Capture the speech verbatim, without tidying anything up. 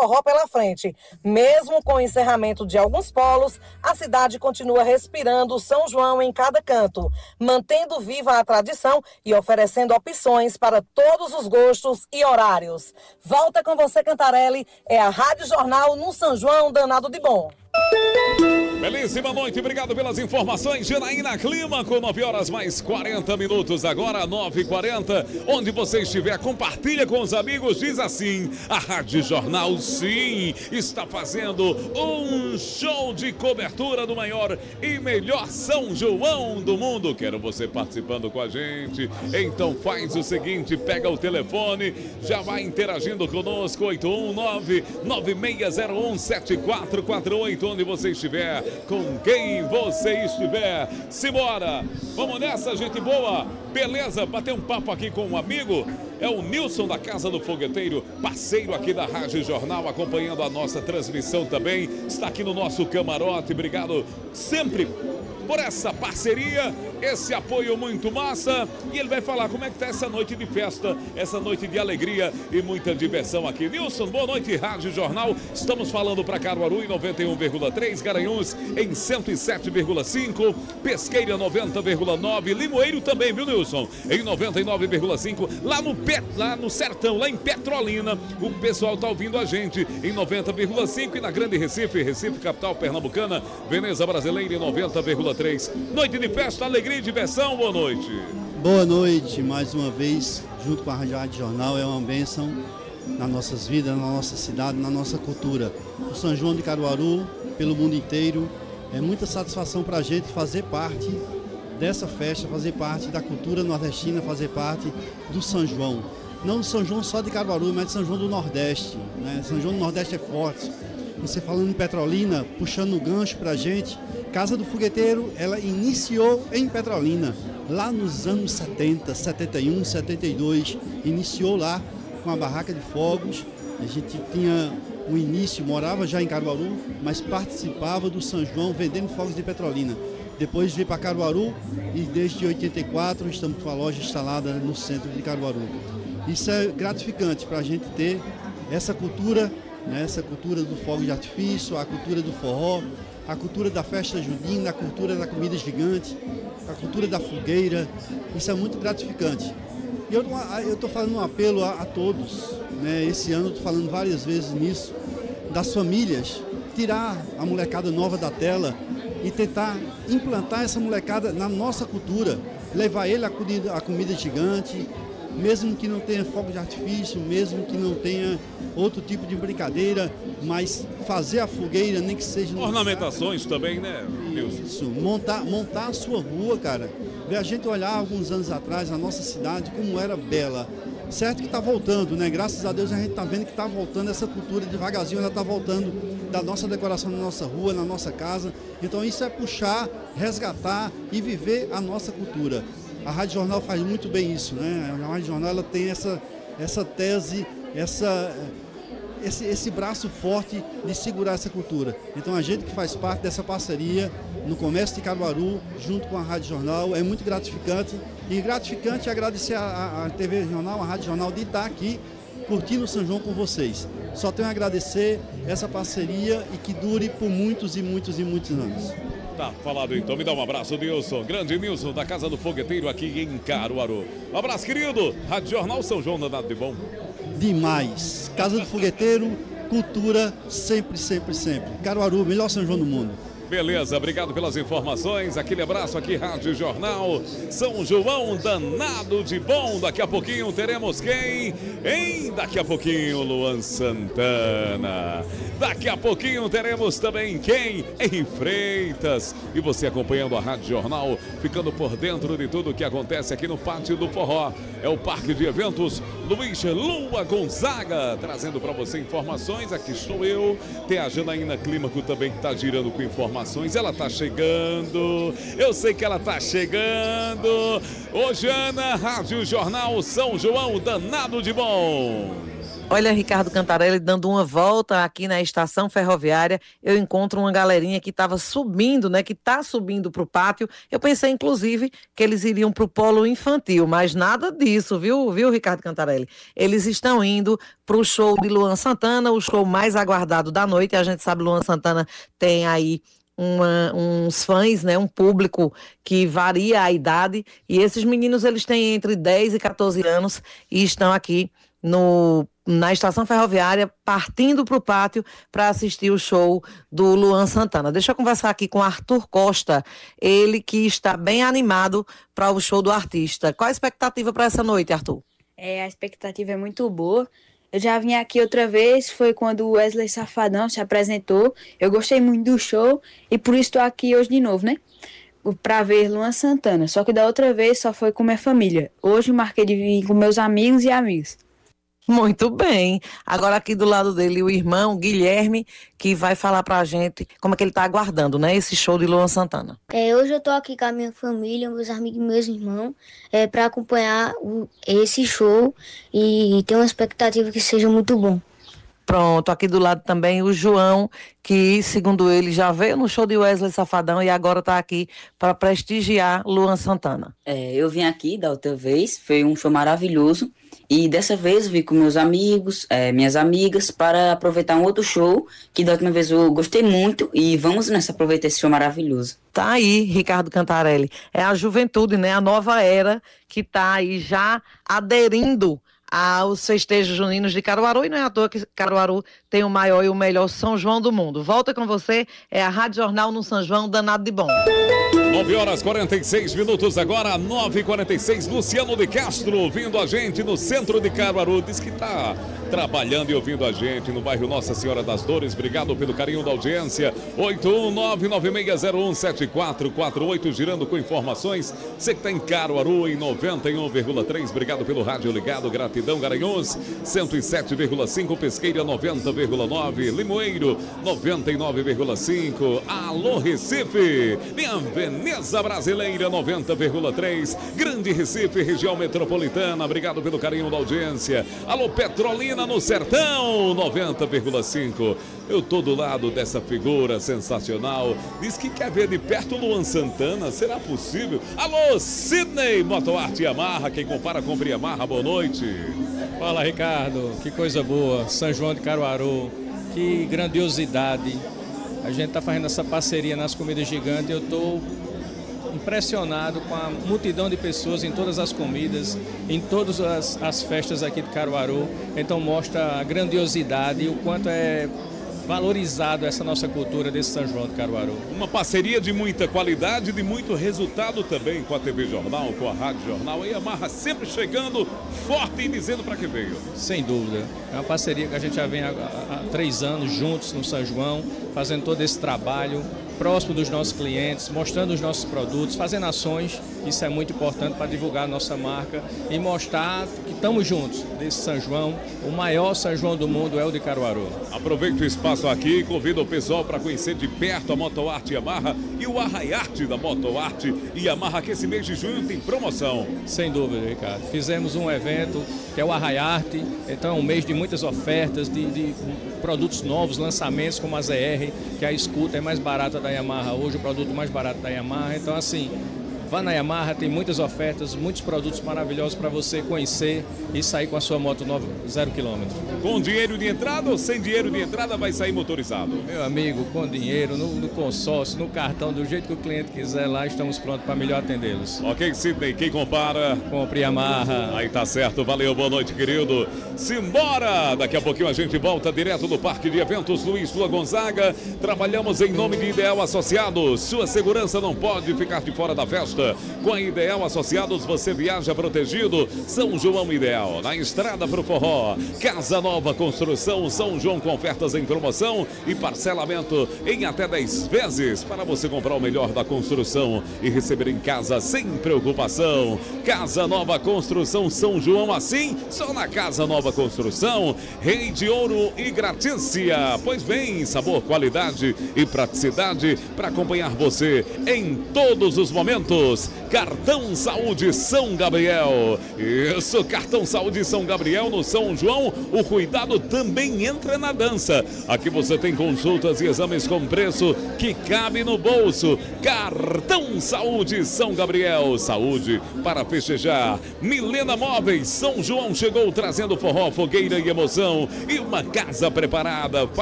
forró pela frente. Mesmo com o encerramento de alguns polos, a cidade continua respirando São João em cada canto, mantendo viva a tradição e oferecendo opções para todos os gostos e horários. Volta com você, Cantarelli, é a Rádio Jornal no São João danado de bom. Belíssima noite, obrigado pelas informações. Janaína Clima, com nove horas mais quarenta minutos, agora nove e quarenta. Onde você estiver, compartilha com os amigos. Diz assim: a Rádio Jornal, sim, está fazendo um show de cobertura do maior e melhor São João do mundo. Quero você participando com a gente. Então faz o seguinte: pega o telefone, já vai interagindo conosco. Oito um nove, nove seis zero um, sete quatro quatro oito. Onde você estiver, com quem você estiver. Simbora! Vamos nessa, gente boa! Beleza? Bater um papo aqui com um amigo. É o Nilson da Casa do Fogueteiro, parceiro aqui da Rádio Jornal, acompanhando a nossa transmissão também. Está aqui no nosso camarote. Obrigado sempre por essa parceria, esse apoio muito massa. E ele vai falar como é que tá essa noite de festa, essa noite de alegria e muita diversão aqui. Nilson, boa noite, Rádio Jornal. Estamos falando para Caruaru em noventa e um vírgula três, Garanhuns em cento e sete vírgula cinco, Pesqueira noventa vírgula nove, Limoeiro também, viu, Nilson? Em noventa e nove vírgula cinco, lá no Pet, lá no Sertão, lá em Petrolina, o pessoal tá ouvindo a gente em noventa vírgula cinco, e na Grande Recife, Recife capital pernambucana, Veneza Brasileira em noventa vírgula três. Noite de festa, alegria e diversão. Boa noite. Boa noite, mais uma vez, junto com a Rádio Jornal. É uma bênção nas nossas vidas, na nossa cidade, na nossa cultura. O São João de Caruaru, pelo mundo inteiro, é muita satisfação para a gente fazer parte dessa festa, fazer parte da cultura nordestina, fazer parte do São João. Não do São João só de Caruaru, mas do São João do Nordeste, né? São João do Nordeste é forte. Você falando em Petrolina, puxando o gancho para a gente, Casa do Fogueteiro, ela iniciou em Petrolina, lá nos anos setenta, setenta e um, setenta e dois, iniciou lá com a barraca de fogos. A gente tinha um início, morava já em Caruaru, mas participava do São João vendendo fogos de Petrolina. Depois veio para Caruaru e desde oitenta e quatro estamos com a loja instalada no centro de Caruaru. Isso é gratificante para a gente ter essa cultura, né, essa cultura do fogo de artifício, a cultura do forró, a cultura da festa junina, a cultura da comida gigante, a cultura da fogueira. Isso é muito gratificante. E eu estou fazendo um apelo a, a todos, né? Esse ano eu estou falando várias vezes nisso, das famílias, tirar a molecada nova da tela e tentar implantar essa molecada na nossa cultura, levar ele a comida, a comida gigante, mesmo que não tenha fogo de artifício, mesmo que não tenha outro tipo de brincadeira, mas fazer a fogueira, nem que seja... Ornamentações também, né, Nilson? Isso, montar, montar a sua rua, cara. Ver a gente olhar alguns anos atrás, a nossa cidade, como era bela. Certo que está voltando, né? Graças a Deus a gente está vendo que está voltando essa cultura, devagarzinho ela está voltando da nossa decoração na nossa rua, na nossa casa. Então isso é puxar, resgatar e viver a nossa cultura. A Rádio Jornal faz muito bem isso, né? A Rádio Jornal ela tem essa, essa tese, essa, esse, esse braço forte de segurar essa cultura. Então a gente que faz parte dessa parceria no comércio de Caruaru, junto com a Rádio Jornal, é muito gratificante. E gratificante agradecer a, a T V Jornal, a Rádio Jornal, de estar aqui curtindo o São João com vocês. Só tenho a agradecer essa parceria e que dure por muitos e muitos e muitos anos. Tá falado então, me dá um abraço, Nilson. Grande Nilson da Casa do Fogueteiro aqui em Caruaru. Um abraço, querido. Rádio Jornal São João, danado de bom. Demais. Casa do Fogueteiro, cultura sempre, sempre, sempre. Caruaru, melhor São João do mundo. Beleza, obrigado pelas informações. Aquele abraço aqui, Rádio Jornal São João, danado de bom. Daqui a pouquinho teremos quem? Em daqui a pouquinho, Luan Santana. Daqui a pouquinho teremos também quem? Em Freitas. E você acompanhando a Rádio Jornal, ficando por dentro de tudo que acontece aqui no Pátio do Forró. É o Parque de Eventos Luiz Lua Gonzaga, trazendo para você informações. Aqui estou eu. Tem a Janaína Clímaco também, que está girando com informações. Ela tá chegando, eu sei que ela tá chegando. Ô Jana, Rádio Jornal São João, danado de bom. Olha, Ricardo Cantarelli, dando uma volta aqui na estação ferroviária, eu encontro uma galerinha que estava subindo, né, que está subindo para o pátio. Eu pensei, inclusive, que eles iriam para o polo infantil, mas nada disso, viu, viu, Ricardo Cantarelli? Eles estão indo para o show de Luan Santana, o show mais aguardado da noite. A gente sabe, Luan Santana tem aí Uma, uns fãs, né, um público que varia a idade, e esses meninos eles têm entre dez e quatorze anos e estão aqui no, na estação ferroviária partindo para o pátio para assistir o show do Luan Santana. Deixa eu conversar aqui com Arthur Costa, ele que está bem animado para o show do artista. Qual a expectativa para essa noite, Arthur? É, a expectativa é muito boa. Eu já vim aqui outra vez, foi quando o Wesley Safadão se apresentou. Eu gostei muito do show e por isso estou aqui hoje de novo, né? Para ver Luan Santana. Só que da outra vez só foi com minha família. Hoje marquei de vir com meus amigos e amigas. Muito bem. Agora aqui do lado dele o irmão Guilherme, que vai falar pra gente como é que ele tá aguardando, né, esse show de Luan Santana. É, hoje eu tô aqui com a minha família, meus amigos e meus irmãos, é, para acompanhar o, esse show e ter uma expectativa que seja muito bom. Pronto, aqui do lado também o João, que segundo ele já veio no show de Wesley Safadão e agora está aqui para prestigiar Luan Santana. É, eu vim aqui da outra vez, foi um show maravilhoso e dessa vez eu vim com meus amigos, é, minhas amigas, para aproveitar um outro show que da última vez eu gostei muito e vamos nessa aproveitar esse show maravilhoso. Tá aí, Ricardo Cantarelli, é a juventude, né, a nova era que está aí já aderindo aos festejos juninos de Caruaru, e não é à toa que Caruaru tem o maior e o melhor São João do mundo. Volta com você, é a Rádio Jornal no São João, danado de bom. nove horas e quarenta e seis minutos agora, nove e quarenta e seis, Luciano de Castro ouvindo a gente no centro de Caruaru, diz que está trabalhando e ouvindo a gente no bairro Nossa Senhora das Dores. Obrigado pelo carinho da audiência. oito um nove nove seis zero um sete quatro quatro oito, girando com informações. Você que está em Caruaru em noventa e um vírgula três, obrigado pelo rádio ligado, gratidão. Garanhuns cento e sete vírgula cinco, Pesqueira noventa vírgula nove, Limoeiro noventa e nove vírgula cinco, alô Recife, minha Veneza Brasileira noventa vírgula três, Grande Recife, região metropolitana, obrigado pelo carinho da audiência. Alô Petrolina no Sertão noventa vírgula cinco. Eu tô do lado dessa figura sensacional, diz que quer ver de perto Luan Santana, será possível? Alô Sidney, Motoarte Yamaha, quem compara compra Yamaha, boa noite. Fala Ricardo, que coisa boa, São João de Caruaru, que grandiosidade. A gente está fazendo essa parceria nas comidas gigantes, eu estou impressionado com a multidão de pessoas em todas as comidas, em todas as, as festas aqui de Caruaru. Então mostra a grandiosidade e o quanto é valorizado essa nossa cultura desse São João de Caruaru. Uma parceria de muita qualidade e de muito resultado também com a T V Jornal, com a Rádio Jornal. E a Yamaha sempre chegando forte e dizendo para que veio. Sem dúvida. É uma parceria que a gente já vem há, há, há três anos juntos no São João, fazendo todo esse trabalho próximo dos nossos clientes, mostrando os nossos produtos, fazendo ações. Isso é muito importante para divulgar a nossa marca e mostrar que estamos juntos desse São João. O maior São João do mundo é o de Caruaru. Aproveite o espaço aqui e convido o pessoal para conhecer de perto a Motoarte Yamaha e o Arraiarte da Motoarte e Yamaha, que esse mês de junho tem promoção. Sem dúvida, Ricardo. Fizemos um evento que é o Arraiarte, então é um mês de muitas ofertas, de, de produtos novos, lançamentos como a Z R, que a scooter é mais barata da Yamaha hoje, o produto mais barato da Yamaha. Então assim, vá na Yamaha, tem muitas ofertas, muitos produtos maravilhosos para você conhecer e sair com a sua moto nova, zero quilômetro. Com dinheiro de entrada ou sem dinheiro de entrada vai sair motorizado? Meu amigo, com dinheiro, no, no consórcio, no cartão, do jeito que o cliente quiser lá, estamos prontos para melhor atendê-los. Ok, Sidney, quem compara? Compre Yamaha. Aí tá certo, valeu, boa noite, querido. Simbora! Daqui a pouquinho a gente volta direto do Parque de Eventos Luiz Lua Gonzaga. Trabalhamos em nome de Ideal Associados. Sua segurança não pode ficar de fora da festa. Com a Ideal Associados você viaja protegido. São João Ideal, na estrada pro forró. Casa Nova Construção, São João com ofertas em promoção e parcelamento em até dez vezes para você comprar o melhor da construção e receber em casa sem preocupação. Casa Nova Construção São João, assim, só na Casa Nova Construção. Rei de Ouro e Gratícia. Pois bem, sabor, qualidade e praticidade para acompanhar você em todos os momentos. cuidados. Cartão Saúde São Gabriel. Isso, Cartão Saúde São Gabriel no São João. O cuidado também entra na dança. Aqui você tem consultas e exames com preço que cabe no bolso. Cartão Saúde São Gabriel. Saúde para festejar. Milena Móveis. São João chegou trazendo forró, fogueira e emoção. E uma casa preparada.